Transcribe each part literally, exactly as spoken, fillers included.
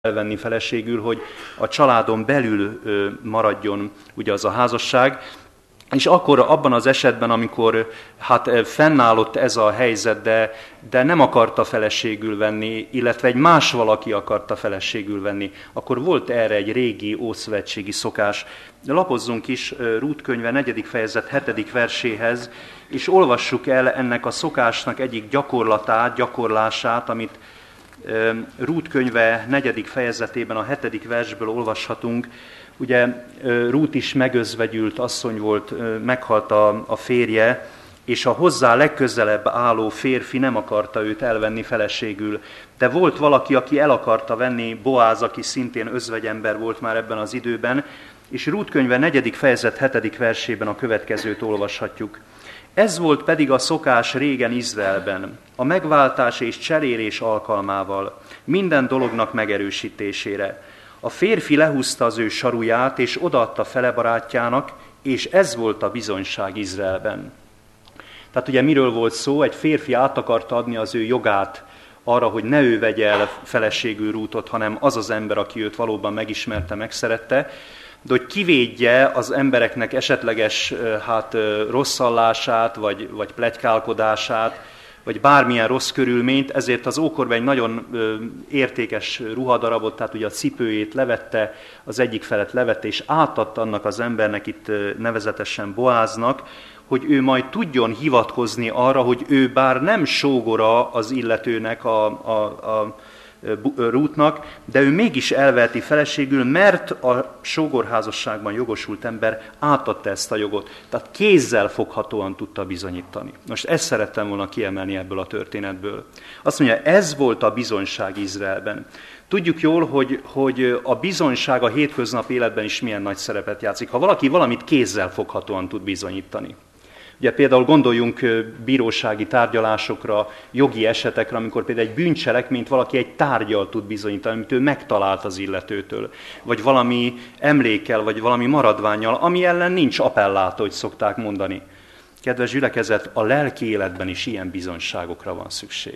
elvenni feleségül, hogy a családon belül maradjon ugye az a házasság. És akkor abban az esetben, amikor hát fennállott ez a helyzet, de, de nem akarta feleségül venni, illetve egy más valaki akarta feleségül venni, akkor volt erre egy régi ószövetségi szokás. Lapozzunk is Rút könyve negyedik fejezet hetedik verséhez, és olvassuk el ennek a szokásnak egyik gyakorlatát, gyakorlását, amit Rút könyve negyedik fejezetében a hetedik versből olvashatunk. Ugye Rút is megözvegyült asszony volt, meghalt a, a férje, és a hozzá legközelebb álló férfi nem akarta őt elvenni feleségül. De volt valaki, aki el akarta venni, Boáz, aki szintén özvegyember volt már ebben az időben, és Rút könyve negyedik fejezet hetedik versében a következőt olvashatjuk. Ez volt pedig a szokás régen Izraelben, a megváltás és cserélés alkalmával, minden dolognak megerősítésére. A férfi lehúzta az ő saruját, és odaadta fele barátjának, és ez volt a bizonyság Izraelben. Tehát ugye miről volt szó? Egy férfi át akarta adni az ő jogát arra, hogy ne ő vegye el feleségül Rútot, hanem az az ember, aki őt valóban megismerte, megszerette, de hogy kivédje az embereknek esetleges hát, rosszallását, vagy, vagy pletykálkodását, vagy bármilyen rossz körülményt, ezért az ókorban egy nagyon értékes ruhadarabot, tehát ugye a cipőjét levette, az egyik felet levette, és átadta annak az embernek, itt nevezetesen Boáznak, hogy ő majd tudjon hivatkozni arra, hogy ő bár nem sógora az illetőnek, a, a, a Rútnak, de ő mégis elveheti feleségül, mert a sógorházasságban jogosult ember átadta ezt a jogot. Tehát kézzel foghatóan tudta bizonyítani. Most ezt szerettem volna kiemelni ebből a történetből. Azt mondja, ez volt a bizonyság Izraelben. Tudjuk jól, hogy, hogy a bizonyság a hétköznapi életben is milyen nagy szerepet játszik. Ha valaki valamit kézzel foghatóan tud bizonyítani. Ugye például gondoljunk bírósági tárgyalásokra, jogi esetekre, amikor például egy bűncselekményt valaki egy tárggyal tud bizonyítani, amit ő megtalált az illetőtől, vagy valami emlékkel, vagy valami maradvánnyal, ami ellen nincs appellátó, hogy szokták mondani. Kedves gyülekezet, a lelki életben is ilyen bizonyságokra van szükség.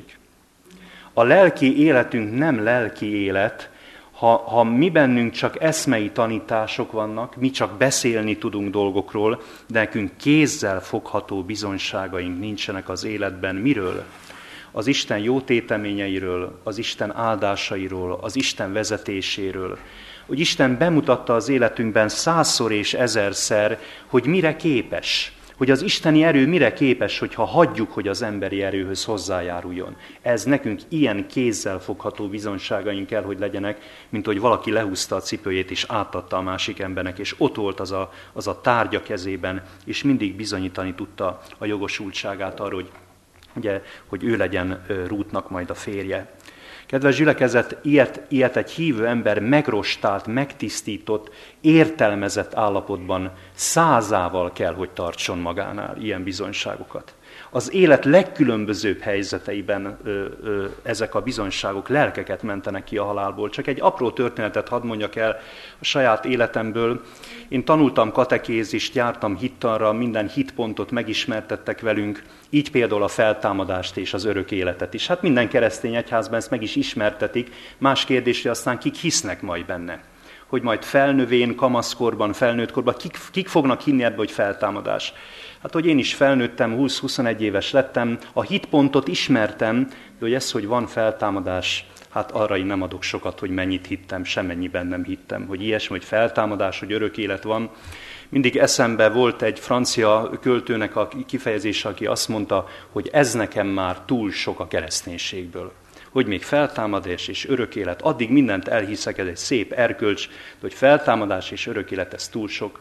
A lelki életünk nem lelki élet, Ha, ha mi bennünk csak eszmei tanítások vannak, mi csak beszélni tudunk dolgokról, de nekünk kézzel fogható bizonyságaink nincsenek az életben. Miről? Az Isten jó téteményeiről, az Isten áldásairól, az Isten vezetéséről. Hogy Isten bemutatta az életünkben százszor és ezerszer, hogy mire képes. Hogy az isteni erő mire képes, hogyha hagyjuk, hogy az emberi erőhöz hozzájáruljon. Ez nekünk ilyen kézzel fogható bizonyságaink kell, hogy legyenek, mint hogy valaki lehúzta a cipőjét és átadta a másik embernek, és ott volt az a, az a tárgya kezében, és mindig bizonyítani tudta a jogosultságát arra, hogy, ugye, hogy ő legyen Rútnak majd a férje. Kedves gyülekezet, ilyet, ilyet egy hívő ember megrostált, megtisztított, értelmezett állapotban százával kell, hogy tartson magánál ilyen bizonyságokat. Az élet legkülönbözőbb helyzeteiben ö, ö, ezek a bizonyságok lelkeket mentenek ki a halálból. Csak egy apró történetet hadd mondjak el a saját életemből. Én tanultam katekézist, jártam hittanra, minden hitpontot megismertettek velünk, így például a feltámadást és az örök életet is. Hát minden keresztény egyházban ezt meg is ismertetik, más kérdés, hogy aztán kik hisznek majd benne. Hogy majd felnövén, kamaszkorban, felnőttkorban, kik, kik fognak hinni ebbe, hogy feltámadás. Hát, hogy én is felnőttem, húsz-huszonegy éves lettem, a hitpontot ismertem, de hogy ez, hogy van feltámadás, hát arra én nem adok sokat, hogy mennyit hittem, semmennyiben nem hittem, hogy ilyesmi, hogy feltámadás, hogy örök élet van. Mindig eszembe volt egy francia költőnek a kifejezése, aki azt mondta, hogy ez nekem már túl sok a kereszténységből. Hogy még feltámadás és örök élet, addig mindent elhiszek, ez egy szép erkölcs, de hogy feltámadás és örök élet, ez túl sok.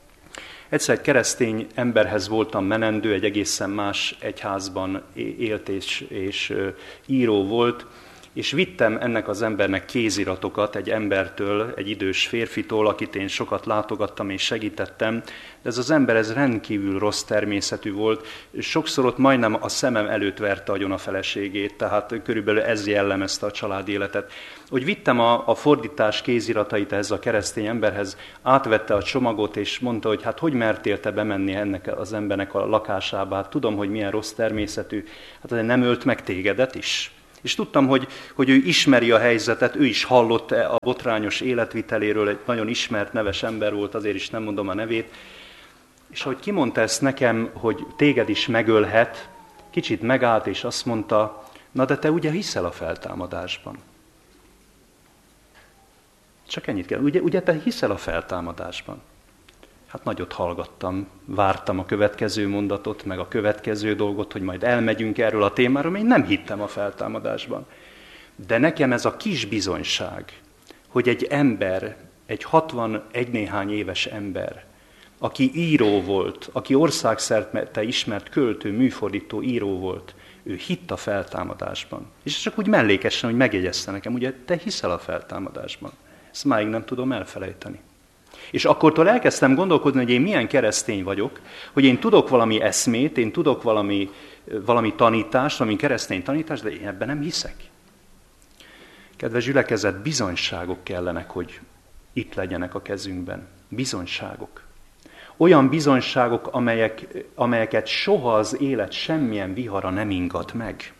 Egyszer egy keresztény emberhez voltam menendő, egy egészen más egyházban élt és, és író volt, és vittem ennek az embernek kéziratokat egy embertől, egy idős férfitól, akit én sokat látogattam és segítettem, de ez az ember ez rendkívül rossz természetű volt, és sokszor ott majdnem a szemem előtt verte agyon a feleségét, tehát körülbelül ez jellemezte a családi életet. Hogy vittem a, a fordítás kéziratait ehhez a keresztény emberhez, átvette a csomagot, és mondta, hogy hát hogy mertél te bemenni ennek az embernek a lakásába, hát tudom, hogy milyen rossz természetű, hát azért nem ölt meg tégedet is. És tudtam, hogy, hogy ő ismeri a helyzetet, ő is hallott a botrányos életviteléről, egy nagyon ismert, neves ember volt, azért is nem mondom a nevét. És ahogy kimondta ezt nekem, hogy téged is megölhet, kicsit megállt és azt mondta, na de te ugye hiszel a feltámadásban? Csak ennyit kell. Ugye, ugye te hiszel a feltámadásban? Hát nagyot hallgattam, vártam a következő mondatot, meg a következő dolgot, hogy majd elmegyünk erről a témáról, én nem hittem a feltámadásban. De nekem ez a kis bizonyság, hogy egy ember, egy hatvanegy néhány éves ember, aki író volt, aki országszerte ismert költő, műfordító író volt, ő hitt a feltámadásban. És csak úgy mellékesen, hogy megjegyezte nekem, ugye te hiszel a feltámadásban. Ezt máig nem tudom elfelejteni. És akkortól elkezdtem gondolkodni, hogy én milyen keresztény vagyok, hogy én tudok valami eszmét, én tudok valami, valami tanítást, valami keresztény tanítást, de én ebben nem hiszek. Kedves gyülekezet, bizonyságok kellenek, hogy itt legyenek a kezünkben. Bizonyságok. Olyan bizonyságok, amelyek, amelyeket soha az élet semmilyen vihara nem ingad meg.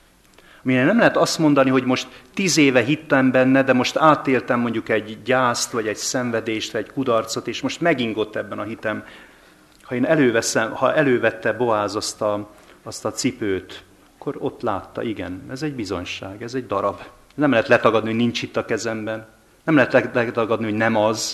Amire nem lehet azt mondani, hogy most tíz éve hittem benne, de most átéltem mondjuk egy gyászt, vagy egy szenvedést, vagy egy kudarcot, és most megingott ebben a hitem. Ha én előveszem, ha elővette Boáz azt a, azt a cipőt, akkor ott látta, igen, ez egy bizonyság, ez egy darab. Nem lehet letagadni, hogy nincs itt a kezemben. Nem lehet letagadni, hogy nem az.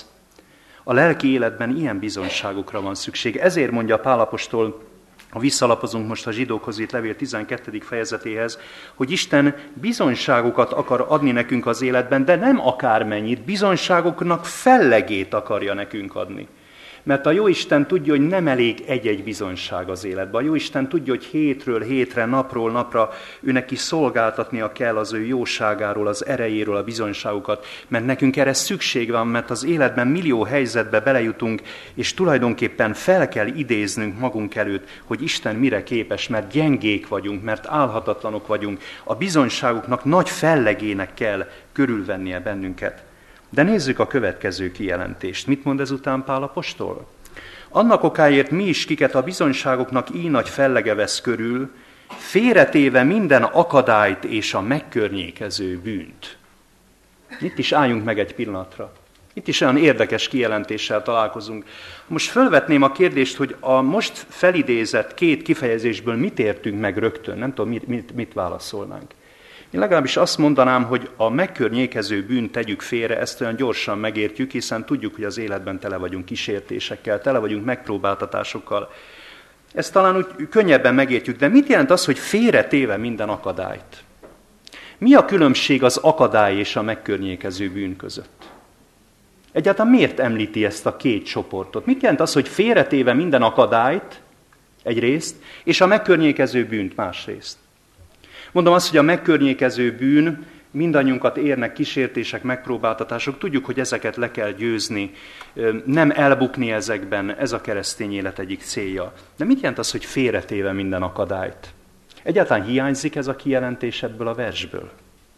A lelki életben ilyen bizonyságokra van szükség. Ezért mondja Pál apostol, ha visszalapozunk most a zsidókhoz írt levél tizenkettedik fejezetéhez, hogy Isten bizonyságokat akar adni nekünk az életben, de nem akármennyit, bizonyságoknak fellegét akarja nekünk adni. Mert a Jóisten tudja, hogy nem elég egy-egy bizonyság az életben. A Jóisten tudja, hogy hétről hétre, napról napra ő neki szolgáltatnia kell az ő jóságáról, az erejéről a bizonyságokat, mert nekünk erre szükség van, mert az életben millió helyzetbe belejutunk, és tulajdonképpen fel kell idéznünk magunk előtt, hogy Isten mire képes, mert gyengék vagyunk, mert álhatatlanok vagyunk. A bizonyságoknak nagy fellegének kell körülvennie bennünket. De nézzük a következő kijelentést. Mit mond ezután Pál apostol? Annak okáért mi is, kiket a bizonyságoknak így nagy fellege vesz körül, félretéve minden akadályt és a megkörnyékező bűnt. Itt is álljunk meg egy pillanatra. Itt is olyan érdekes kijelentéssel találkozunk. Most fölvetném a kérdést, hogy a most felidézett két kifejezésből mit értünk meg rögtön? Nem tudom, mit, mit, mit válaszolnánk. Én legalábbis azt mondanám, hogy a megkörnyékező bűnt tegyük félre, ezt olyan gyorsan megértjük, hiszen tudjuk, hogy az életben tele vagyunk kísértésekkel, tele vagyunk megpróbáltatásokkal. Ezt talán úgy könnyebben megértjük, de mit jelent az, hogy félretéve minden akadályt? Mi a különbség az akadály és a megkörnyékező bűn között? Egyáltalán miért említi ezt a két csoportot? Mit jelent az, hogy félretéve minden akadályt egyrészt, és a megkörnyékező bűnt másrészt? Mondom azt, hogy a megkörnyékező bűn, mindannyiunkat érnek kísértések, megpróbáltatások, tudjuk, hogy ezeket le kell győzni, nem elbukni ezekben, ez a keresztény élet egyik célja. De mit jelent az, hogy félretéve minden akadályt? Egyáltalán hiányzik ez a kijelentés ebből a versből?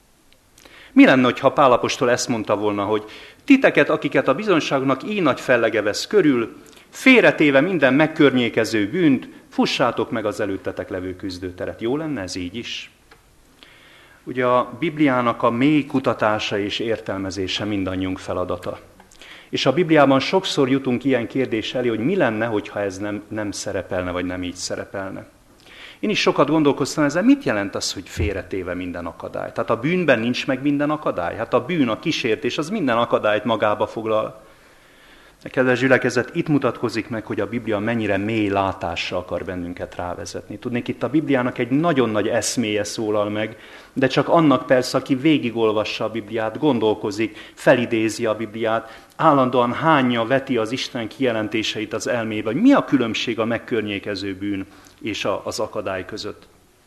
Mi lenne, ha Pál apostol ezt mondta volna, hogy titeket, akiket a bizonyságnak így nagy fellege vesz körül, félretéve minden megkörnyékező bűnt, fussátok meg az előttetek levő küzdőteret. Jó lenne ez így is? Ugye a Bibliának a mély kutatása és értelmezése mindannyiunk feladata. És a Bibliában sokszor jutunk ilyen kérdés elé, hogy mi lenne, hogyha ez nem, nem szerepelne, vagy nem így szerepelne. Én is sokat gondolkoztam ezzel, mit jelent az, hogy félretéve minden akadály? Tehát a bűnben nincs meg minden akadály? Hát a bűn, a kísértés, az minden akadályt magába foglal. Kedves gyülekezet, itt mutatkozik meg, hogy a Biblia mennyire mély látásra akar bennünket rávezetni. Tudnék, itt a Bibliának egy nagyon nagy eszméje szólal meg, de csak annak persze, aki végigolvassa a Bibliát, gondolkozik, felidézi a Bibliát, állandóan hányja, veti az Isten kijelentéseit az elmébe, hogy mi a különbség a megkörnyékező bűn és az akadály között.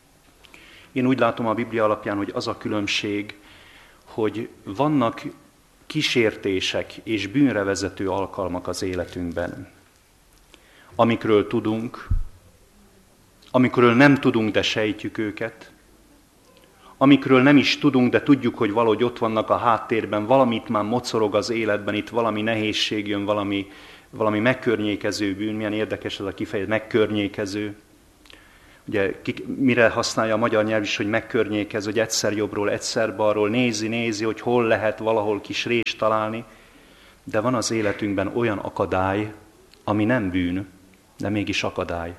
Én úgy látom a Biblia alapján, hogy az a különbség, hogy vannak kísértések és bűnre vezető alkalmak az életünkben, amikről tudunk, amikről nem tudunk, de sejtjük őket, amikről nem is tudunk, de tudjuk, hogy valahogy ott vannak a háttérben, valamit már mocorog az életben, itt valami nehézség jön, valami, valami megkörnyékező bűn, milyen érdekes ez a kifejezés, megkörnyékező. Ugye mire használja a magyar nyelv is, hogy megkörnyékez, hogy egyszer jobbról, egyszer balról, nézi, nézi, hogy hol lehet valahol kis rést találni. De van az életünkben olyan akadály, ami nem bűn, de mégis akadály.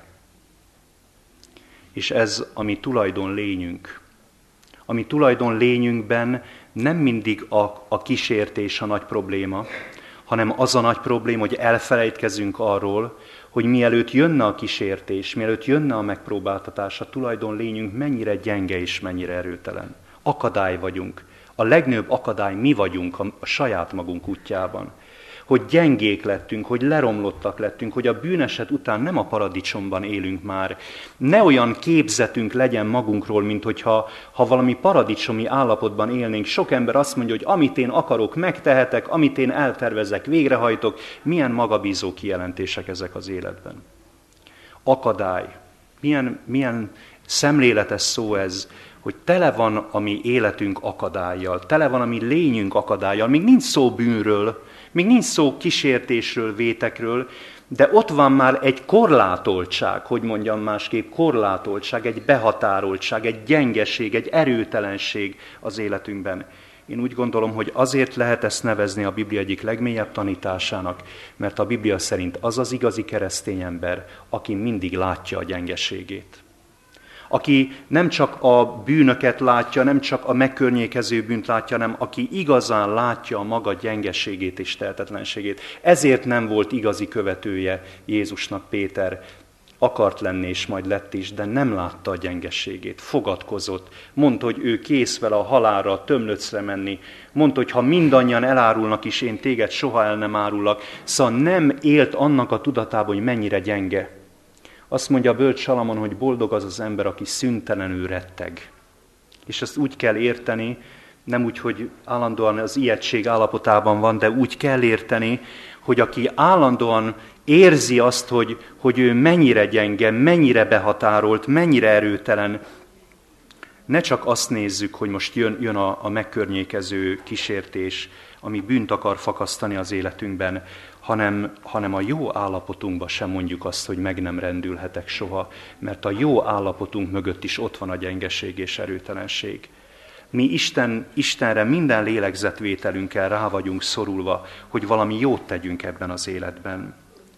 És ez a mi tulajdon lényünk. A mi tulajdon lényünkben nem mindig a, a kísértés a nagy probléma, hanem az a nagy probléma, hogy elfelejtkezünk arról, hogy mielőtt jönne a kísértés, mielőtt jönne a megpróbáltatás, a tulajdon lényünk mennyire gyenge és mennyire erőtelen. Akadály vagyunk. A legnagyobb akadály mi vagyunk a, a saját magunk útjában. Hogy gyengék lettünk, hogy leromlottak lettünk, hogy a bűneset után nem a paradicsomban élünk már. Ne olyan képzetünk legyen magunkról, mint hogyha ha valami paradicsomi állapotban élnénk. Sok ember azt mondja, hogy amit én akarok, megtehetek, amit én eltervezek, végrehajtok. Milyen magabízó kijelentések ezek az életben. Akadály. Milyen, milyen szemléletes szó ez, hogy tele van a mi életünk akadállyal, tele van a mi lényünk akadállyal. Még nincs szó bűnről, még nincs szó kísértésről, vétekről, de ott van már egy korlátoltság, hogy mondjam másképp, korlátoltság, egy behatároltság, egy gyengeség, egy erőtelenség az életünkben. Én úgy gondolom, hogy azért lehet ezt nevezni a Biblia egyik legmélyebb tanításának, mert a Biblia szerint az az igazi keresztény ember, aki mindig látja a gyengeségét. Aki nem csak a bűnöket látja, nem csak a megkörnyékező bűnt látja, hanem aki igazán látja a maga gyengeségét és tehetetlenségét. Ezért nem volt igazi követője Jézusnak Péter. Akart lenni, és majd lett is, de nem látta a gyengeségét. Fogadkozott. Mondta, hogy ő kész vele a halálra, a tömlöcre menni. Mondta, hogy ha mindannyian elárulnak is, én téged soha el nem árullak. Szóval nem élt annak a tudatában, hogy mennyire gyenge. Azt mondja a bölcs Salamon, hogy boldog az az ember, aki szüntelenül retteg. És ezt úgy kell érteni, nem úgy, hogy állandóan az ijegység állapotában van, de úgy kell érteni, hogy aki állandóan érzi azt, hogy, hogy ő mennyire gyenge, mennyire behatárolt, mennyire erőtelen, ne csak azt nézzük, hogy most jön, jön a, a megkörnyékező kísértés, ami bűnt akar fakasztani az életünkben, hanem, hanem a jó állapotunkban sem mondjuk azt, hogy meg nem rendülhetek soha, mert a jó állapotunk mögött is ott van a gyengeség és erőtelenség. Mi Isten, Istenre minden lélegzetvételünkkel rá vagyunk szorulva, hogy valami jót tegyünk ebben az életben.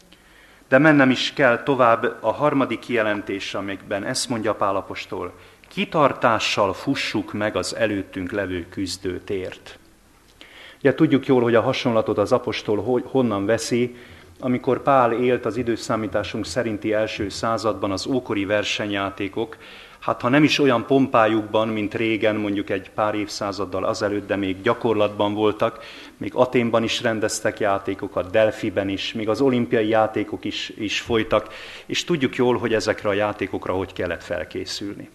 De mennem is kell tovább a harmadik kijelentés, amikben ezt mondja Pál apostol: kitartással fussuk meg az előttünk levő küzdőtért. Ugye tudjuk jól, hogy a hasonlatot az apostol honnan veszi, amikor Pál élt az időszámításunk szerinti első században, az ókori versenyjátékok, hát ha nem is olyan pompájukban, mint régen, mondjuk egy pár évszázaddal azelőtt, de még gyakorlatban voltak, még Aténban is rendeztek játékokat, Delfiben is, még az olimpiai játékok is, is folytak, és tudjuk jól, hogy ezekre a játékokra hogy kellett felkészülni.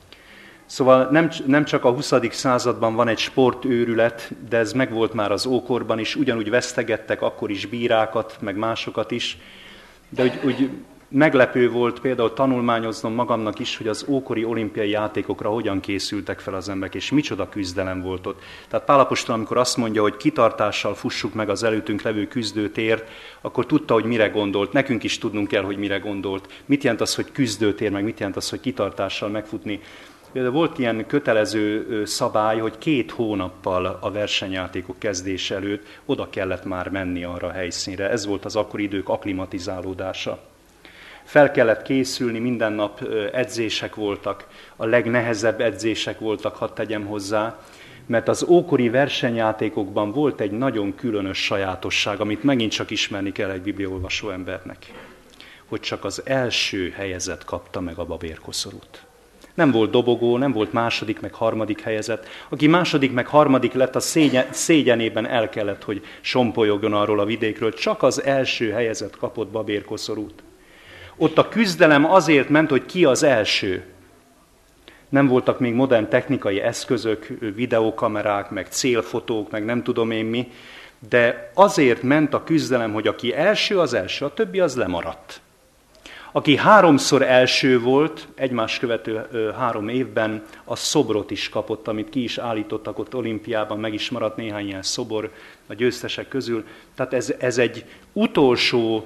Szóval nem, nem csak a huszadik században van egy sportőrület, de ez megvolt már az ókorban is, ugyanúgy vesztegettek akkor is bírákat, meg másokat is, de úgy, úgy meglepő volt például tanulmányoznom magamnak is, hogy az ókori olimpiai játékokra hogyan készültek fel az emberek, és micsoda küzdelem volt ott. Tehát Pál apostol, amikor azt mondja, hogy kitartással fussuk meg az előttünk levő küzdőtért, akkor tudta, hogy mire gondolt. Nekünk is tudnunk kell, hogy mire gondolt. Mit jelent az, hogy küzdőtér, meg mit jelent az, hogy kitartással megfutni. De volt ilyen kötelező szabály, hogy két hónappal a versenyjátékok kezdése előtt oda kellett már menni arra a helyszínre. Ez volt az akkori idők akklimatizálódása. Fel kellett készülni, minden nap edzések voltak, a legnehezebb edzések voltak, hadd tegyem hozzá, mert az ókori versenyjátékokban volt egy nagyon különös sajátosság, amit megint csak ismerni kell egy bibliaolvasó embernek, hogy csak az első helyezett kapta meg a babérkoszorút. Nem volt dobogó, nem volt második, meg harmadik helyezett. Aki második, meg harmadik lett, a szégyen, szégyenében el kellett, hogy sompolyogon arról a vidékről. Csak az első helyezett kapott babérkoszorút. Ott a küzdelem azért ment, hogy ki az első. Nem voltak még modern technikai eszközök, videókamerák, meg célfotók, meg nem tudom én mi, de azért ment a küzdelem, hogy aki első, az első, a többi az lemaradt. Aki háromszor első volt, egymás követő három évben, a szobrot is kapott, amit ki is állítottak ott olimpiában, meg is maradt néhány ilyen szobor a győztesek közül. Tehát ez, ez egy utolsó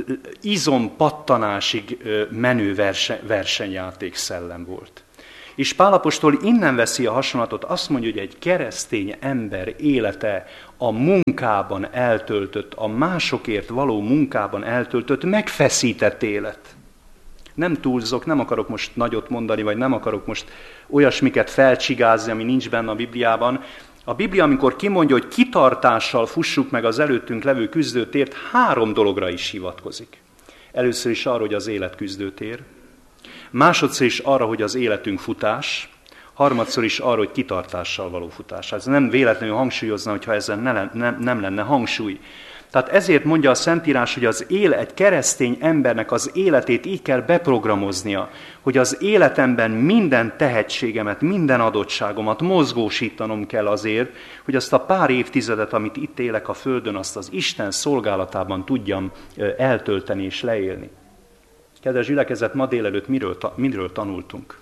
izompattanásig menő verse, versenyjáték szellem volt. És Pál apostol innen veszi a hasonlatot, azt mondja, hogy egy keresztény ember élete a munkában eltöltött, a másokért való munkában eltöltött, megfeszített élet. Nem túlzok, nem akarok most nagyot mondani, vagy nem akarok most olyasmiket felcsigázni, ami nincs benne a Bibliában. A Biblia, amikor kimondja, hogy kitartással fussuk meg az előttünk levő küzdőtért, három dologra is hivatkozik. Először is arra, hogy az élet küzdőtér, másodszor is arra, hogy az életünk futás, harmadszor is arra, hogy kitartással való futás. Ez nem véletlenül hangsúlyozna, hogyha ezen ne, ne, nem lenne hangsúly. Tehát ezért mondja a Szentírás, hogy az él, egy keresztény embernek az életét így kell beprogramoznia, hogy az életemben minden tehetségemet, minden adottságomat mozgósítanom kell azért, hogy azt a pár évtizedet, amit itt élek a Földön, azt az Isten szolgálatában tudjam eltölteni és leélni. Kedves gyülekezet, ma délelőtt miről, miről tanultunk?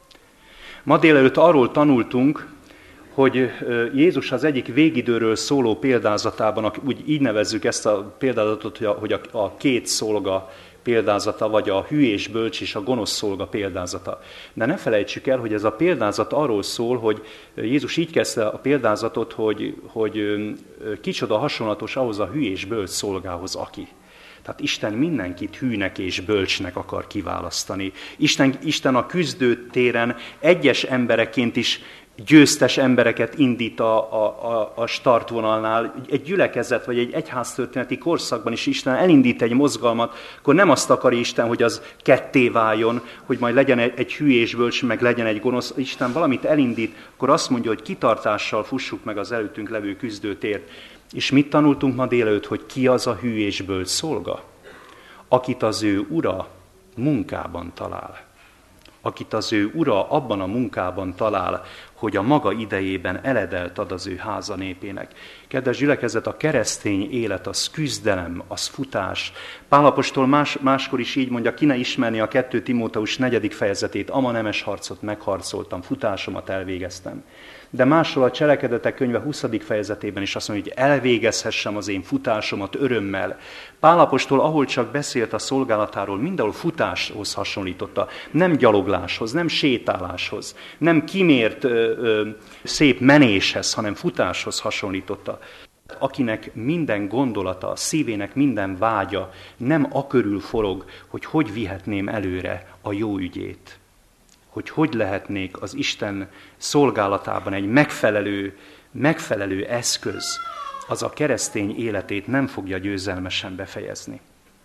Ma délelőtt arról tanultunk, hogy Jézus az egyik végidőről szóló példázatában, úgy így nevezzük ezt a példázatot, hogy a, a két szolga példázata, vagy a hű és bölcs és a gonosz szolga példázata. De ne felejtsük el, hogy ez a példázat arról szól, hogy Jézus így kezdte a példázatot, hogy, hogy kicsoda hasonlatos ahhoz a hű és bölcs szolgához, aki. Tehát Isten mindenkit hűnek és bölcsnek akar kiválasztani. Isten, Isten a küzdőtéren egyes embereként is győztes embereket indít a, a, a startvonalnál. Egy gyülekezet vagy egy egyháztörténeti korszakban is Isten elindít egy mozgalmat, akkor nem azt akarja Isten, hogy az ketté váljon, hogy majd legyen egy, egy hű és bölcs, meg legyen egy gonosz. Isten valamit elindít, akkor azt mondja, hogy kitartással fussuk meg az előttünk levő küzdőtért. És mit tanultunk ma délelőtt, hogy ki az a hű és bölcs szolga? Akit az ő ura munkában talál. Akit az ő ura abban a munkában talál, hogy a maga idejében eledelt ad az ő háza népének. Kedves gyülekezet, a keresztény élet az küzdelem, az futás. Pál apostol más, máskor is így mondja, ki ne ismerni a kettő Timóteus negyedik fejezetét, ama nemes harcot megharcoltam, futásomat elvégeztem. De máshol a Cselekedetek könyve huszadik fejezetében is azt mondja, hogy elvégezhessem az én futásomat örömmel. Pál apostol, ahol csak beszélt a szolgálatáról, mindenhol futáshoz hasonlította. Nem gyalogláshoz, nem sétáláshoz, nem kimért ö, ö, szép menéshez, hanem futáshoz hasonlította. Akinek minden gondolata, szívének minden vágya nem akörül forog, hogy hogy vihetném előre a jó ügyét. Hogy hogy lehetnék az Isten szolgálatában egy megfelelő, megfelelő eszköz, az a keresztény életét nem fogja győzelmesen befejezni.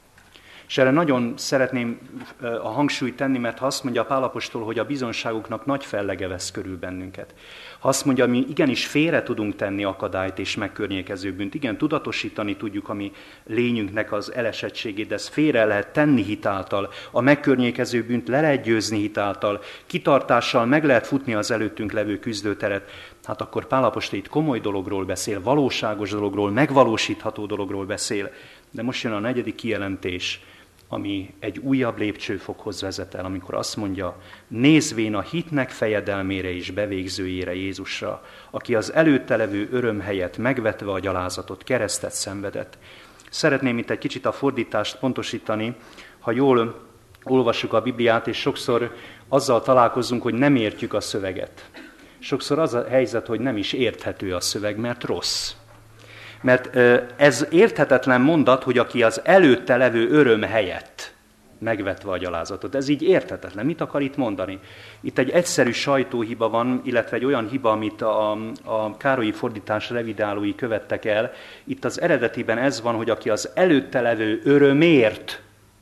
És erre nagyon szeretném a hangsúlyt tenni, mert ha azt mondja Pál apostol, hogy a bizonságuknak nagy fellege vesz körül bennünket. Ha azt mondja, mi igenis félre tudunk tenni akadályt és megkörnyékező bűnt, igen, tudatosítani tudjuk a mi lényünknek az elesettségét, de ezt félre lehet tenni hitáltal, a megkörnyékező bűnt le lehet győzni hitáltal, kitartással meg lehet futni az előttünk levő küzdőteret, hát akkor Pál apostol itt komoly dologról beszél, valóságos dologról, megvalósítható dologról beszél, de most jön a negyedik kijelentés, ami egy újabb lépcsőfokhoz vezet el, amikor azt mondja, nézvén a hitnek fejedelmére és bevégzőjére Jézusra, aki az előtte levő öröm helyett megvetve a gyalázatot, keresztet szenvedett. Szeretném itt egy kicsit a fordítást pontosítani, ha jól olvassuk a Bibliát, és sokszor azzal találkozunk, hogy nem értjük a szöveget. Sokszor az a helyzet, hogy nem is érthető a szöveg, mert rossz. Mert ez érthetetlen mondat, hogy aki az előtte levő öröm helyett megvetve a gyalázatot. Ez így érthetetlen. Mit akar itt mondani? Itt egy egyszerű sajtóhiba van, illetve egy olyan hiba, amit a, a Károlyi fordítás revidálói követtek el. Itt az eredetiben ez van, hogy aki az előtte levő örömért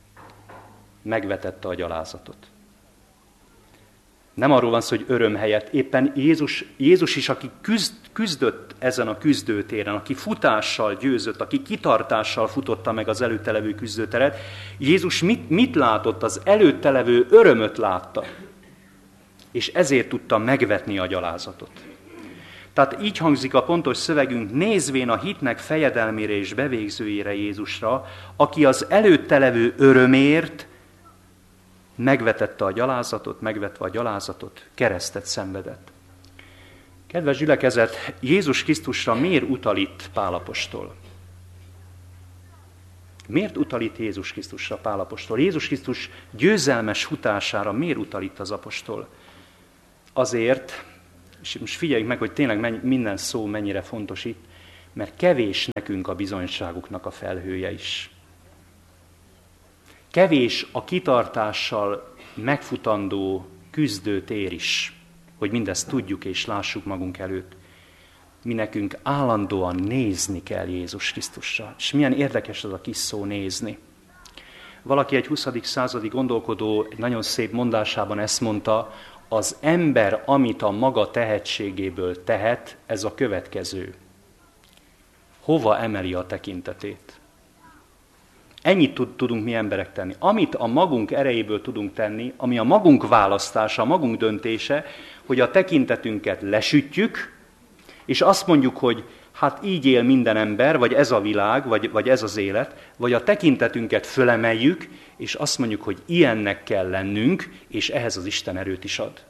megvetette a gyalázatot. Nem arról van szó, hogy öröm helyett. Éppen Jézus, Jézus is, aki küzd, küzdött ezen a küzdőtéren, aki futással győzött, aki kitartással futotta meg az előtte levő küzdőteret, Jézus mit, mit látott? Az előtte levő örömöt látta. És ezért tudta megvetni a gyalázatot. Tehát így hangzik a pontos szövegünk, nézvén a hitnek fejedelmére és bevégzőjére Jézusra, aki az előtte levő örömért megvetette a gyalázatot, megvetve a gyalázatot, keresztet szenvedett. Kedves gyülekezet, Jézus Krisztusra miért utal itt Pál apostol? Miért utal itt Jézus Krisztusra Pál apostol? Jézus Krisztus győzelmes futására miért utal itt az apostol? Azért, és most figyeljük meg, hogy tényleg minden szó mennyire fontos itt, mert kevés nekünk a bizonyságuknak a felhője is. Kevés a kitartással megfutandó küzdőtér is, hogy mindezt tudjuk és lássuk magunk előtt. Mi nekünk állandóan nézni kell Jézus Krisztusra. És milyen érdekes az a kis szó nézni. Valaki egy huszadik századi gondolkodó egy nagyon szép mondásában ezt mondta, az ember, amit a maga tehetségéből tehet, ez a következő. Hova emeli a tekintetét? Ennyit tudunk mi emberek tenni. Amit a magunk erejéből tudunk tenni, ami a magunk választása, a magunk döntése, hogy a tekintetünket lesütjük, és azt mondjuk, hogy hát így él minden ember, vagy ez a világ, vagy, vagy ez az élet, vagy a tekintetünket fölemeljük, és azt mondjuk, hogy ilyennek kell lennünk, és ehhez az Isten erőt is ad.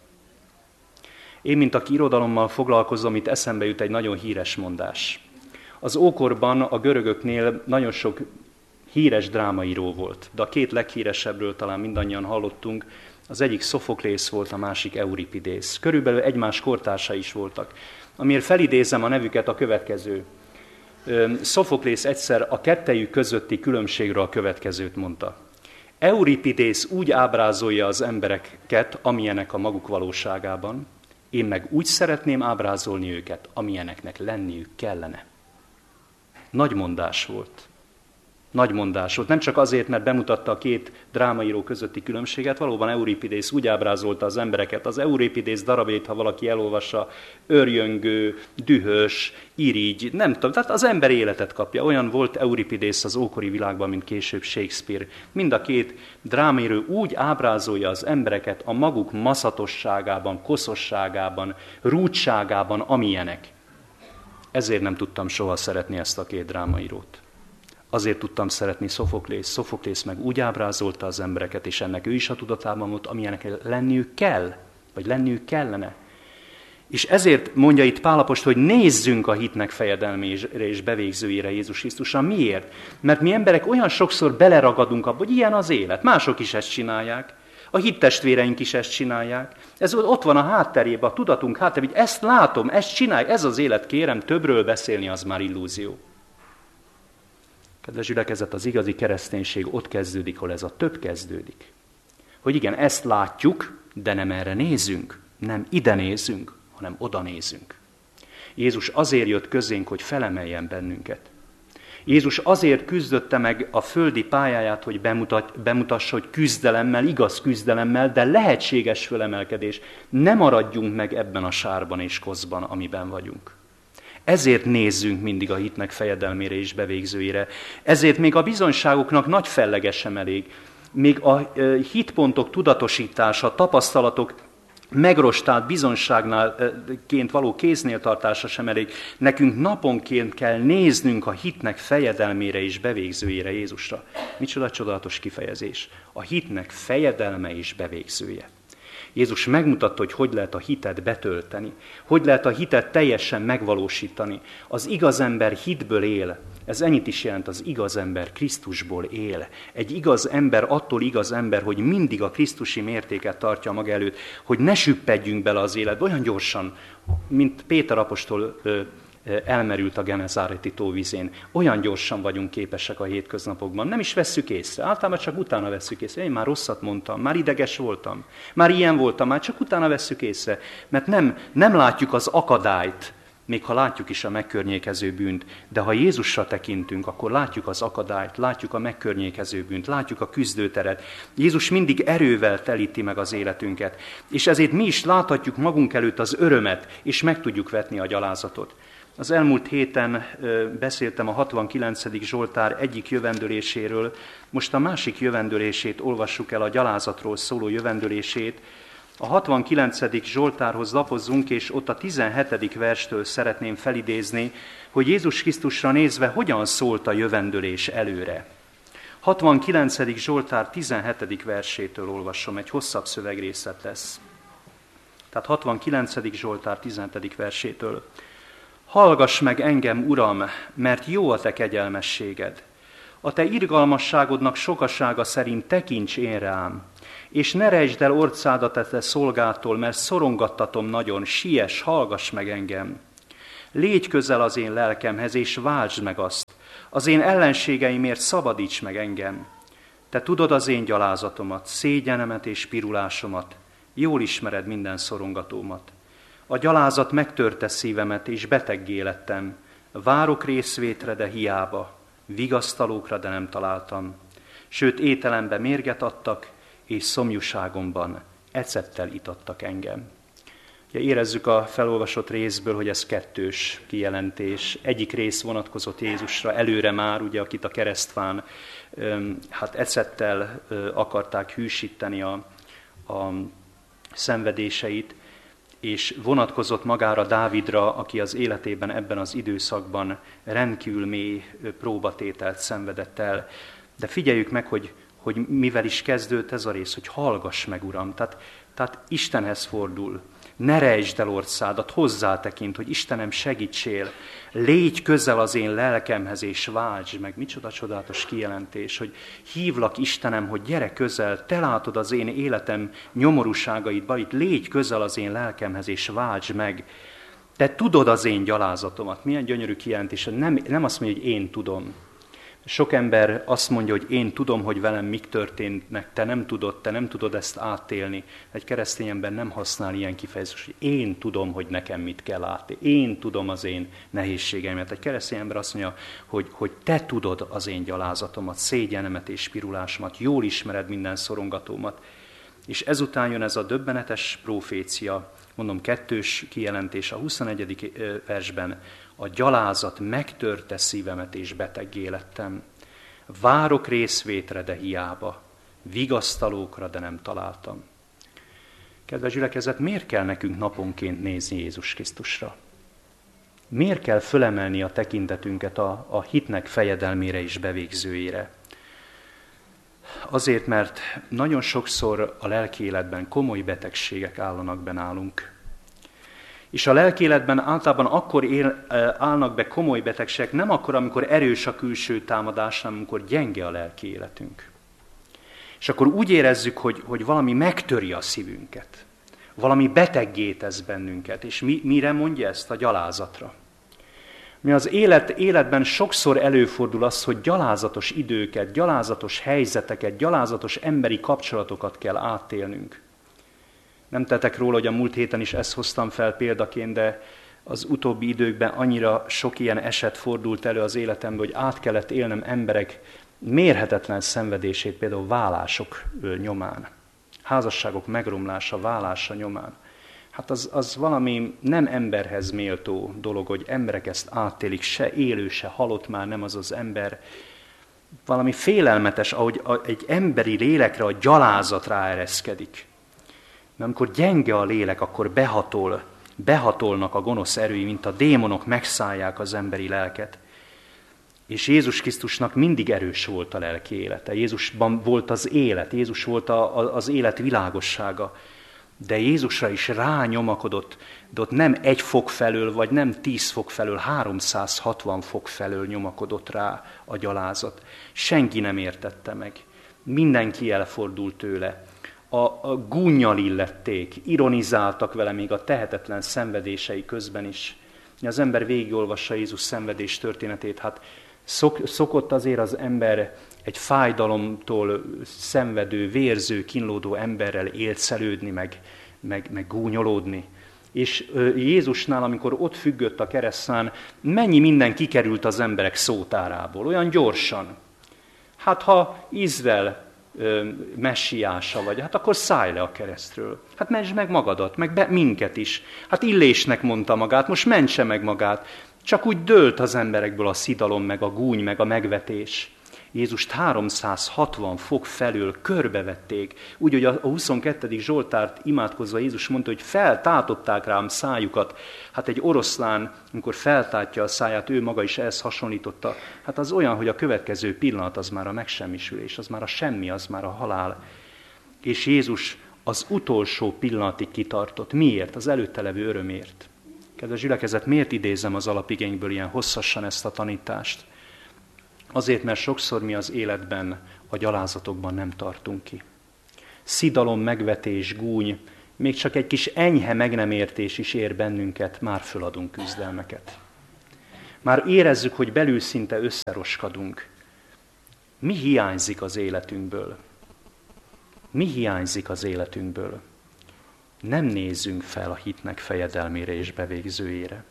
Én, mint aki irodalommal foglalkozom, itt eszembe jut egy nagyon híres mondás. Az ókorban a görögöknél nagyon sok híres drámaíró volt, de a két leghíresebbről talán mindannyian hallottunk, az egyik Szofoklész volt, a másik Euripidész. Körülbelül egymás kortársai is voltak. Amiért felidézem a nevüket, a következő. Szofoklész egyszer a kettejük közötti különbségről a következőt mondta. Euripidész úgy ábrázolja az embereket, amilyenek a maguk valóságában, én meg úgy szeretném ábrázolni őket, amilyeneknek lenniük kellene. Nagy mondás volt. Nagy mondás volt. Nem csak azért, mert bemutatta a két drámaíró közötti különbséget, valóban Euripidész úgy ábrázolta az embereket. Az Euripidész darabjait, ha valaki elolvassa, örjöngő, dühös, irigy, nem tudom, tehát az ember életet kapja. Olyan volt Euripidész az ókori világban, mint később Shakespeare. Mind a két drámaíró úgy ábrázolja az embereket a maguk maszatosságában, koszosságában, rúdságában, amilyenek. Ezért nem tudtam soha szeretni ezt a két drámaírót. Azért tudtam szeretni Szofoklész. Szofoklész meg úgy ábrázolta az embereket, és ennek ő is a tudatában volt, amilyenek lenniük kell, vagy lenniük kellene. És ezért mondja itt Pál apostol, hogy nézzünk a hitnek fejedelmére és bevégzőjére Jézus Krisztusra. Miért? Mert mi emberek olyan sokszor beleragadunk abba, hogy ilyen az élet. Mások is ezt csinálják. A hittestvéreink is ezt csinálják. Ez ott van a hátterében, a tudatunk hátterében, hogy ezt látom, ezt csinálj, ez az élet, kérem, többről beszélni az már illúzió. Kedves gyülekezet, az igazi kereszténység ott kezdődik, hol ez a több kezdődik. Hogy igen, ezt látjuk, de nem erre nézünk, nem ide nézünk, hanem oda nézünk. Jézus azért jött közénk, hogy felemeljen bennünket. Jézus azért küzdötte meg a földi pályáját, hogy bemutat, bemutassa, hogy küzdelemmel, igaz küzdelemmel, de lehetséges fölemelkedés. Ne maradjunk meg ebben a sárban és koszban, amiben vagyunk. Ezért nézzünk mindig a hitnek fejedelmére és bevégzőjére. Ezért még a bizonyságoknak nagy fellege sem elég. Még a hitpontok tudatosítása, tapasztalatok megrostált bizonyságnálként való kéznél tartása sem elég. Nekünk naponként kell néznünk a hitnek fejedelmére és bevégzőjére, Jézusra. Micsoda csodálatos kifejezés. A hitnek fejedelme és bevégzője. Jézus megmutatta, hogy hogy lehet a hitet betölteni, hogy lehet a hitet teljesen megvalósítani. Az igaz ember hitből él. Ez ennyit is jelent, az igaz ember Krisztusból él. Egy igaz ember attól igaz ember, hogy mindig a krisztusi mértéket tartja maga előtt, hogy ne süppedjünk bele az életbe olyan gyorsan, mint Péter apostol elmerült a Genezáreti tóvizén. Olyan gyorsan vagyunk képesek a hétköznapokban. Nem is vesszük észre. Általában csak utána vesszük észre. Én már rosszat mondtam, már ideges voltam, már ilyen voltam, már csak utána vesszük észre. Mert nem, nem látjuk az akadályt, még ha látjuk is a megkörnyékező bűnt. De ha Jézusra tekintünk, akkor látjuk az akadályt, látjuk a megkörnyékező bűnt, látjuk a küzdőteret. Jézus mindig erővel telíti meg az életünket. És ezért mi is láthatjuk magunk előtt az örömet, és meg tudjuk vetni a gyalázatot. Az elmúlt héten beszéltem a hatvankilencedik Zsoltár egyik jövendöléséről, most a másik jövendölését olvassuk el, a gyalázatról szóló jövendölését. A hatvankilencedik Zsoltárhoz lapozzunk, és ott a tizenhetedik verstől szeretném felidézni, hogy Jézus Krisztusra nézve hogyan szólt a jövendölés előre. hatvankilencedik Zsoltár tizenhetedik versétől olvasom, egy hosszabb szövegrészlet lesz. Tehát hatvankilencedik Zsoltár tizenhetedik versétől. Hallgass meg engem, Uram, mert jó a te kegyelmességed. A te irgalmasságodnak sokasága szerint tekints én rám, és ne rejtsd el orcádat a te szolgától, mert szorongattatom nagyon, siess, hallgass meg engem. Légy közel az én lelkemhez, és váltsd meg azt. Az én ellenségeimért szabadíts meg engem. Te tudod az én gyalázatomat, szégyenemet és pirulásomat. Jól ismered minden szorongatómat. A gyalázat megtörte szívemet, és beteggé lettem. Várok részvétre, de hiába. Vigasztalókra, de nem találtam. Sőt, ételembe mérget adtak, és szomjúságomban ecettel itattak engem. Ugye érezzük a felolvasott részből, hogy ez kettős kijelentés. Egyik rész vonatkozott Jézusra, előre már, ugye, akit a keresztván hát ecettel akarták hűsíteni a, a szenvedéseit, és vonatkozott magára Dávidra, aki az életében ebben az időszakban rendkívül mély próbatételt szenvedett el. De figyeljük meg, hogy, hogy mivel is kezdődött ez a rész, hogy hallgass meg, Uram. Tehát, tehát Istenhez fordul. Ne rejtsd el orcádat, hozzátekint, hogy Istenem, segítsél, légy közel az én lelkemhez, és váltsd meg. Micsoda csodálatos kijelentés, hogy hívlak, Istenem, hogy gyere közel, te látod az én életem nyomorúságait, bajit, légy közel az én lelkemhez, és váltsd meg. Te tudod az én gyalázatomat. Milyen gyönyörű kijelentés, nem, nem azt mondja, hogy én tudom. Sok ember azt mondja, hogy én tudom, hogy velem mik történnek, te nem tudod, te nem tudod ezt átélni. Egy keresztény ember nem használ ilyen kifejezést, hogy én tudom, hogy nekem mit kell átélni. Én tudom az én nehézségeimet. Egy keresztény ember azt mondja, hogy, hogy te tudod az én gyalázatomat, szégyenemet és pirulásomat, jól ismered minden szorongatómat. És ezután jön ez a döbbenetes profécia, mondom kettős kijelentés a huszonegyedik versben, a gyalázat megtörte szívemet, és beteggé lettem. Várok részvétre, de hiába. Vigasztalókra, de nem találtam. Kedves gyülekezet, miért kell nekünk naponként nézni Jézus Krisztusra? Miért kell fölemelni a tekintetünket a, a hitnek fejedelmére és bevégzőjére? Azért, mert nagyon sokszor a lelki életben komoly betegségek állanak be nálunk. És a lelkéletben általában akkor él, állnak be komoly betegségek, nem akkor, amikor erős a külső támadás, hanem amikor gyenge a lelki életünk. És akkor úgy érezzük, hogy, hogy valami megtöri a szívünket. Valami beteggé tesz bennünket. És mi, mire mondja ezt? A gyalázatra. Mi az élet, életben sokszor előfordul az, hogy gyalázatos időket, gyalázatos helyzeteket, gyalázatos emberi kapcsolatokat kell átélnünk. Nem tettek róla, hogy a múlt héten is ezt hoztam fel példaként, de az utóbbi időkben annyira sok ilyen eset fordult elő az életemben, hogy át kellett élnem emberek mérhetetlen szenvedését, például válások nyomán. Házasságok megromlása, válása nyomán. Hát az, az valami nem emberhez méltó dolog, hogy emberek ezt átélik, se élő, se halott már nem az az ember. Valami félelmetes, ahogy egy emberi lélekre a gyalázat ráereszkedik. Mert amikor gyenge a lélek, akkor behatol, behatolnak a gonosz erői, mint a démonok megszállják az emberi lelket. És Jézus Krisztusnak mindig erős volt a lelki élete. Jézusban volt az élet, Jézus volt a, a, az élet világossága. De Jézusra is rányomakodott, de ott nem egy fok felől, vagy nem tíz fok felől, háromszázhatvan fok felől nyomakodott rá a gyalázat. Senki nem értette meg. Mindenki elfordult tőle. A, a gúnnyal illették, ironizáltak vele még a tehetetlen szenvedései közben is. Az ember végigolvassa Jézus szenvedés történetét, hát szok, szokott azért az ember egy fájdalomtól szenvedő, vérző, kínlódó emberrel élcelődni, meg, meg, meg gúnyolódni. És Jézusnál, amikor ott függött a keresztszán, mennyi minden kikerült az emberek szótárából, olyan gyorsan. Hát ha Izrael messiása vagy, hát akkor szállj le a keresztről. Hát mentsd meg magadat, meg be, minket is. Hát Illésnek mondta magát, most mentse meg magát. Csak úgy dőlt az emberekből a szidalom, meg a gúny, meg a megvetés. Jézust háromszázhatvan fok felől körbevették. Úgy, hogy a huszonkettedik Zsoltárt imádkozva Jézus mondta, hogy feltátották rám szájukat. Hát egy oroszlán, amikor feltátja a száját, ő maga is ehhez hasonlította. Hát az olyan, hogy a következő pillanat az már a megsemmisülés, az már a semmi, az már a halál. És Jézus az utolsó pillanatig kitartott. Miért? Az előtte levő örömért. Kedves gyülekezet, miért idézem az alapigényből ilyen hosszasan ezt a tanítást? Azért, mert sokszor mi az életben, a gyalázatokban nem tartunk ki. Szidalom, megvetés, gúny, még csak egy kis enyhe meg nem értés is ér bennünket, már föladunk küzdelmeket. Már érezzük, hogy belül szinte összeroskadunk. Mi hiányzik az életünkből? Mi hiányzik az életünkből? Nem nézzünk fel a hitnek fejedelmére és bevégzőjére.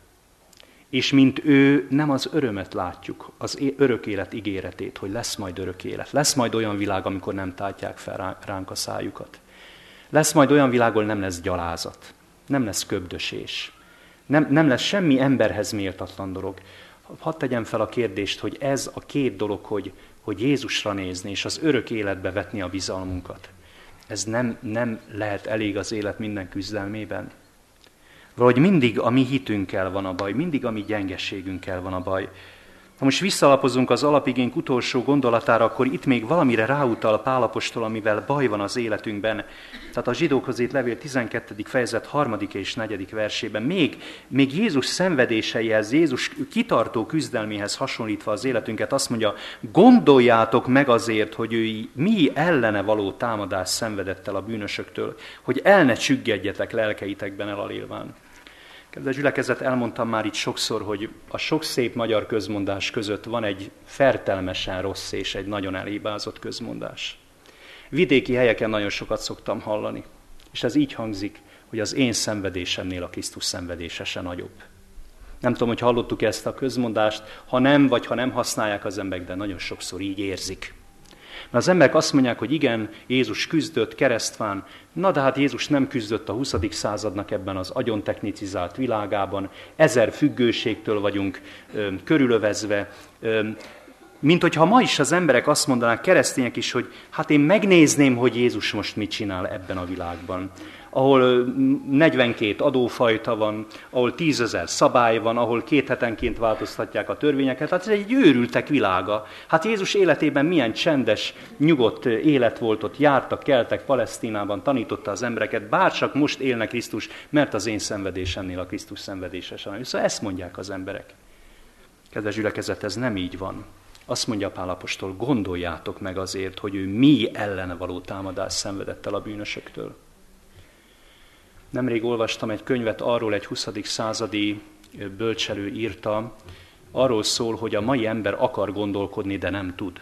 És mint ő, nem az örömet látjuk, az örök élet ígéretét, hogy lesz majd örök élet. Lesz majd olyan világ, amikor nem tátják fel ránk a szájukat. Lesz majd olyan világ, ahol nem lesz gyalázat, nem lesz köbdösés, nem, nem lesz semmi emberhez méltatlan dolog. Hadd tegyem fel a kérdést, hogy ez a két dolog, hogy, hogy Jézusra nézni és az örök életbe vetni a bizalmunkat, ez nem, nem lehet elég az élet minden küzdelmében. Valahogy mindig a mi hitünkkel van a baj, mindig a mi gyengeségünkkel van a baj. Ha most visszalapozunk az alapigénk utolsó gondolatára, akkor itt még valamire ráutal Pál apostol, amivel baj van az életünkben. Tehát a zsidókhoz írt levél tizenkettedik fejezet harmadik és negyedik versében még, még Jézus szenvedéseihez, Jézus kitartó küzdelméhez hasonlítva az életünket azt mondja, gondoljátok meg azért, hogy ő mi ellene való támadást szenvedett el a bűnösöktől, hogy el ne csüggedjetek lelkeitekben elalélván. Kedves gyülekezet, elmondtam már itt sokszor, hogy a sok szép magyar közmondás között van egy fertelmesen rossz és egy nagyon elhibázott közmondás. Vidéki helyeken nagyon sokat szoktam hallani, és ez így hangzik, hogy az én szenvedésemnél a Krisztus szenvedése se nagyobb. Nem tudom, hogy hallottuk ezt a közmondást, ha nem, vagy ha nem használják az emberek, de nagyon sokszor így érzik. Mert az emberek azt mondják, hogy igen, Jézus küzdött keresztván, na de hát Jézus nem küzdött a huszadik századnak ebben az agyontechnicizált világában, ezer függőségtől vagyunk ö, körülövezve, ö, mint hogyha ma is az emberek azt mondanák, keresztények is, hogy hát én megnézném, hogy Jézus most mit csinál ebben a világban. Ahol negyvenkét adófajta van, ahol tízezer szabály van, ahol két hetenként változtatják a törvényeket. Hát ez egy őrültek világa. Hát Jézus életében milyen csendes, nyugodt élet volt ott, jártak, keltek Palesztinában, tanította az embereket, bárcsak most élne Krisztus, mert az én szenvedésemnél a Krisztus szenvedése sem. Szóval ezt mondják az emberek. Kedves gyülekezet, ez nem így van. Azt mondja Pál apostol, gondoljátok meg azért, hogy ő mi ellene való támadást szenvedett el a bűnösöktől. Nemrég olvastam egy könyvet arról, egy huszadik századi bölcselő írta, arról szól, hogy a mai ember akar gondolkodni, de nem tud.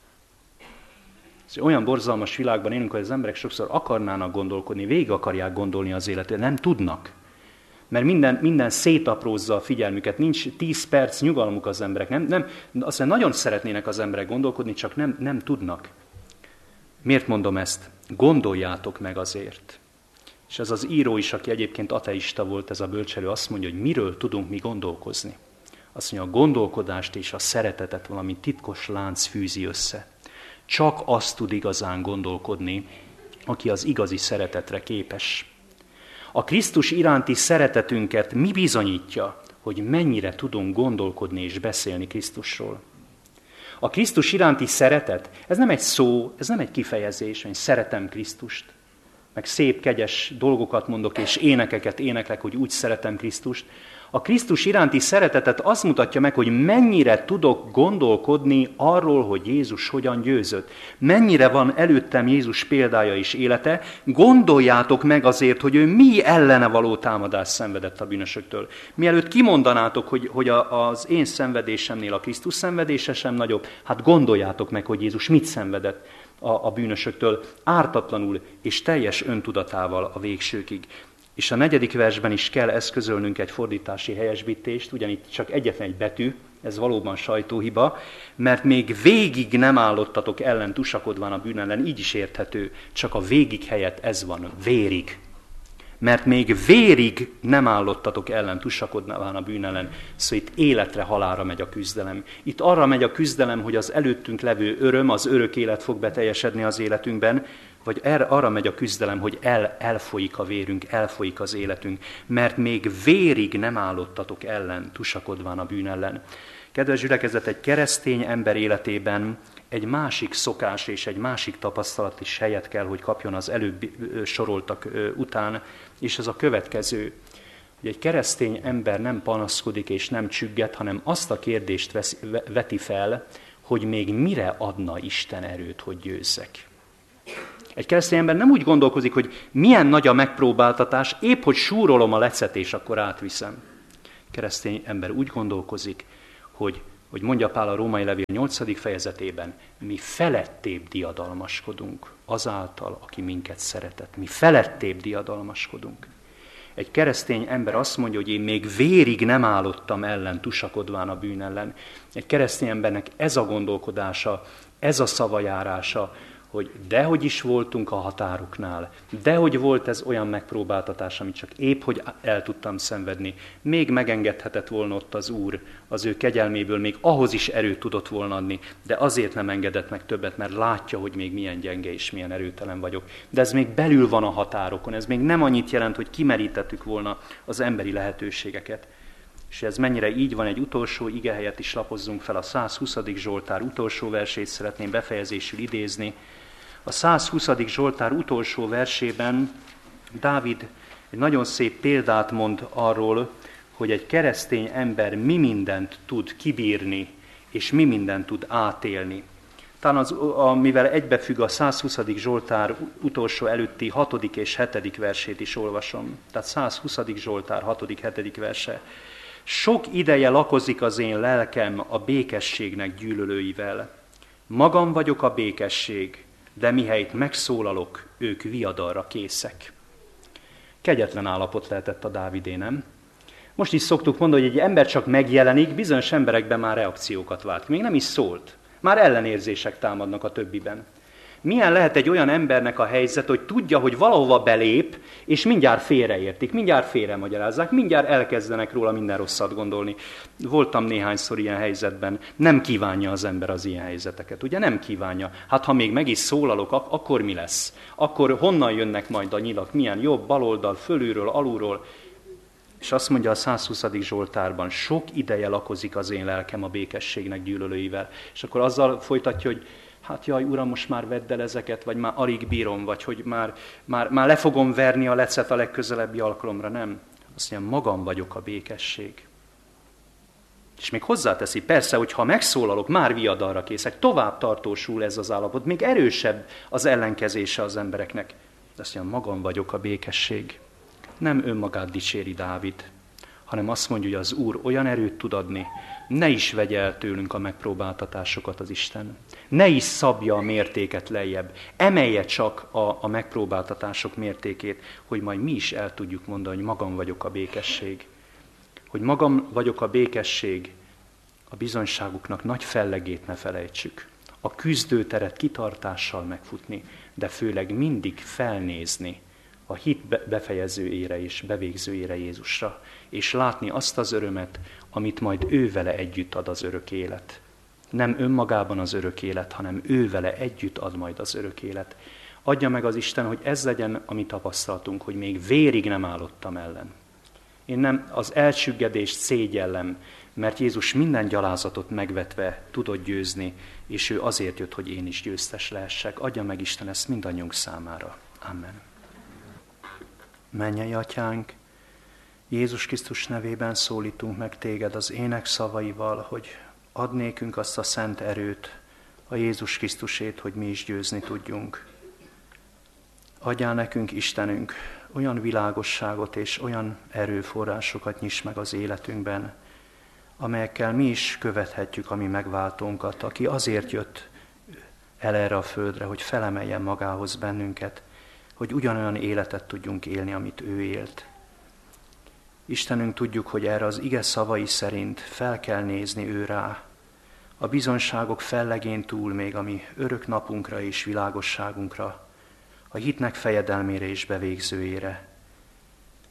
Ez olyan borzalmas világban élünk, hogy az emberek sokszor akarnának gondolkodni, végig akarják gondolni az életet, nem tudnak. Mert minden, minden szétaprózza a figyelmüket, nincs tíz perc nyugalmuk az emberek. Nem, nem, azt mondja, nagyon szeretnének az emberek gondolkodni, csak nem, nem tudnak. Miért mondom ezt? Gondoljátok meg azért. És ez az író is, aki egyébként ateista volt, ez a bölcselő, azt mondja, hogy miről tudunk mi gondolkozni. Azt mondja, a gondolkodást és a szeretetet valami titkos lánc fűzi össze. Csak azt tud igazán gondolkodni, aki az igazi szeretetre képes. A Krisztus iránti szeretetünket mi bizonyítja, hogy mennyire tudunk gondolkodni és beszélni Krisztusról. A Krisztus iránti szeretet, ez nem egy szó, ez nem egy kifejezés, hogy szeretem Krisztust, meg szép, kegyes dolgokat mondok, és énekeket éneklek, hogy úgy szeretem Krisztust. A Krisztus iránti szeretetet azt mutatja meg, hogy mennyire tudok gondolkodni arról, hogy Jézus hogyan győzött. Mennyire van előttem Jézus példája és élete. Gondoljátok meg azért, hogy ő mi ellene való támadást szenvedett a bűnösöktől. Mielőtt kimondanátok, hogy, hogy a, az én szenvedésemnél a Krisztus szenvedése sem nagyobb, hát gondoljátok meg, hogy Jézus mit szenvedett a, a bűnösöktől, ártatlanul és teljes öntudatával a végsőkig. És a negyedik versben is kell eszközölnünk egy fordítási helyesbítést, ugyanitt csak egyetlen egy betű, ez valóban sajtóhiba, mert még végig nem állottatok ellen tusakodván a bűn ellen, így is érthető, csak a végig helyett ez van, vérig. mert még vérig nem állottatok ellen, tusakodnáván a bűn ellen. Szóval itt életre, halálra megy a küzdelem. Itt arra megy a küzdelem, hogy az előttünk levő öröm, az örök élet fog beteljesedni az életünkben, vagy erre, arra megy a küzdelem, hogy el, elfolyik a vérünk, elfolyik az életünk, mert még vérig nem állottatok ellen, tusakodván a bűn ellen. Kedves gyülekezet, egy keresztény ember életében egy másik szokás és egy másik tapasztalat is helyet kell, hogy kapjon az előbb soroltak után, és ez a következő, hogy egy keresztény ember nem panaszkodik és nem csügget, hanem azt a kérdést vesz, veti fel, hogy még mire adna Isten erőt, hogy győzzek. Egy keresztény ember nem úgy gondolkozik, hogy milyen nagy a megpróbáltatás, épp hogy súrolom a lecet, és akkor átviszem. Keresztény ember úgy gondolkozik, hogy, hogy mondja Pál a Római Levél nyolcadik fejezetében, mi felettébb diadalmaskodunk azáltal, aki minket szeretett. Mi felettébb diadalmaskodunk. Egy keresztény ember azt mondja, hogy én még vérig nem állottam ellen, tusakodván a bűn ellen. Egy keresztény embernek ez a gondolkodása, ez a szavajárása, hogy dehogy is voltunk a határoknál, dehogy volt ez olyan megpróbáltatás, amit csak épp, hogy el tudtam szenvedni. Még megengedhetett volna ott az Úr, az ő kegyelméből még ahhoz is erőt tudott volna adni, de azért nem engedett meg többet, mert látja, hogy még milyen gyenge és milyen erőtelen vagyok. De ez még belül van a határokon, ez még nem annyit jelent, hogy kimerítettük volna az emberi lehetőségeket. És ez mennyire így van, egy utolsó igehelyet is lapozzunk fel, a százhuszadik Zsoltár utolsó versét szeretném befejezésül idézni. A százhuszadik Zsoltár utolsó versében Dávid egy nagyon szép példát mond arról, hogy egy keresztény ember mi mindent tud kibírni, és mi mindent tud átélni. Talán az, amivel egybefügg a százhuszadik Zsoltár utolsó előtti hatodik és hetedik versét is olvasom. Tehát százhuszadik Zsoltár hatodik hetedik verse. Sok ideje lakozik az én lelkem a békességnek gyűlölőivel. Magam vagyok a békesség, de mihelyt megszólalok, ők viadalra készek. Kegyetlen állapot lehetett a Dávidé, nem? Most is szoktuk mondani, hogy egy ember csak megjelenik, bizonyos emberekben már reakciókat vált. Még nem is szólt. Már ellenérzések támadnak a többiben. Milyen lehet egy olyan embernek a helyzet, hogy tudja, hogy valahova belép, és mindjárt félreértik, mindjárt félremagyarázzák, mindjárt elkezdenek róla minden rosszat gondolni. Voltam néhányszor ilyen helyzetben. Nem kívánja az ember az ilyen helyzeteket, ugye? Nem kívánja. Hát ha még meg is szólalok, ak- akkor mi lesz? Akkor honnan jönnek majd a nyilak? Milyen jobb, baloldal, fölülről, alulról? És azt mondja a százhuszadik Zsoltárban, sok ideje lakozik az én lelkem a békességnek gyűlölőivel. És akkor azzal folytatja, hogy hát jaj, Uram, most már vedd el ezeket, vagy már alig bírom, vagy hogy már, már, már le fogom verni a lecet a legközelebbi alkalomra. Nem. Azt mondja, magam vagyok a békesség. És még hozzáteszi, persze, hogy ha megszólalok, már viadalra készek, tovább tartósul ez az állapot, még erősebb az ellenkezése az embereknek. De azt mondja, magam vagyok a békesség. Nem önmagát dicséri Dávid, hanem azt mondja, hogy az Úr olyan erőt tud adni, ne is vegye el tőlünk a megpróbáltatásokat az Isten. Ne is szabja a mértéket lejjebb. Emelje csak a, a megpróbáltatások mértékét, hogy majd mi is el tudjuk mondani, hogy magam vagyok a békesség. Hogy magam vagyok a békesség, a bizonyságuknak nagy fellegét ne felejtsük. A küzdőteret kitartással megfutni, de főleg mindig felnézni a hit befejezőjére és bevégzőjére Jézusra, és látni azt az örömet, amit majd ő vele együtt ad az örök élet. Nem önmagában az örök élet, hanem ő vele együtt ad majd az örök élet. Adja meg az Isten, hogy ez legyen a mi tapasztalatunk, hogy még vérig nem állottam ellen. Én nem az elcsüggedést szégyellem, mert Jézus minden gyalázatot megvetve tudott győzni, és ő azért jött, hogy én is győztes lehessek. Adja meg Isten ezt mindannyiunk számára. Amen. Mennyei Atyánk, Jézus Krisztus nevében szólítunk meg téged az ének szavaival, hogy add nékünk azt a szent erőt, a Jézus Krisztusét, hogy mi is győzni tudjunk. Adjál nekünk, Istenünk, olyan világosságot és olyan erőforrásokat nyiss meg az életünkben, amelyekkel mi is követhetjük a mi megváltónkat, aki azért jött el erre a földre, hogy felemeljen magához bennünket, hogy ugyanolyan életet tudjunk élni, amit ő élt. Istenünk, tudjuk, hogy erre az ige szavai szerint fel kell nézni ő rá. A bizonyságok fellegén túl még a mi örök napunkra és világosságunkra, a hitnek fejedelmére és bevégzőjére.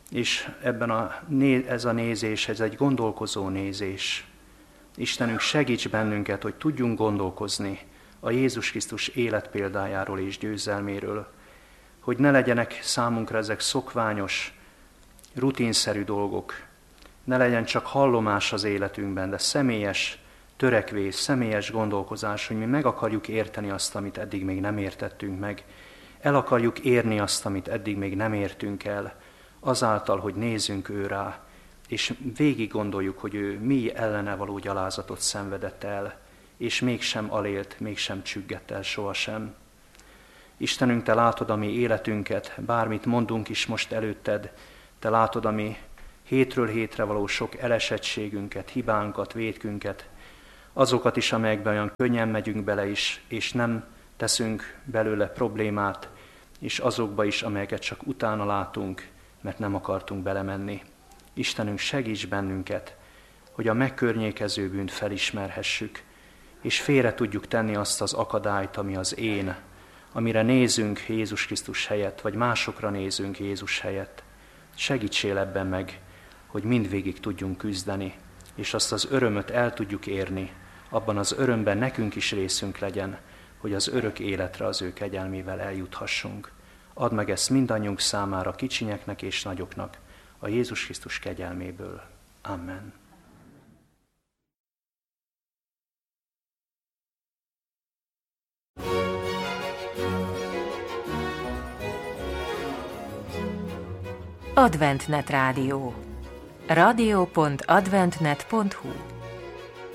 És ebben a, ez a nézés, ez egy gondolkozó nézés. Istenünk, segíts bennünket, hogy tudjunk gondolkozni a Jézus Krisztus életpéldájáról és győzelméről, hogy ne legyenek számunkra ezek szokványos, rutinszerű dolgok, ne legyen csak hallomás az életünkben, de személyes törekvés, személyes gondolkozás, hogy mi meg akarjuk érteni azt, amit eddig még nem értettünk meg, el akarjuk érni azt, amit eddig még nem értünk el, azáltal, hogy nézzünk ő rá, és végig gondoljuk, hogy ő mi ellene való gyalázatot szenvedett el, és mégsem alélt, mégsem csüggett el sohasem. Istenünk, te látod a mi életünket, bármit mondunk is most előtted, te látod a mi hétről hétre való sok elesettségünket, hibánkat, vétkünket, azokat is, amelyekben olyan könnyen megyünk bele is, és nem teszünk belőle problémát, és azokba is, amelyeket csak utána látunk, mert nem akartunk belemenni. Istenünk, segíts bennünket, hogy a megkörnyékező bűnt felismerhessük, és félre tudjuk tenni azt az akadályt, ami az én, amire nézünk Jézus Krisztus helyett, vagy másokra nézünk Jézus helyett. Segítsél ebben meg, hogy mindvégig tudjunk küzdeni, és azt az örömöt el tudjuk érni, abban az örömben nekünk is részünk legyen, hogy az örök életre az ő kegyelmével eljuthassunk. Add meg ezt mindannyiunk számára, kicsinyeknek és nagyoknak, a Jézus Krisztus kegyelméből. Amen. Adventnet Rádió. rádió pont adventnet pont hu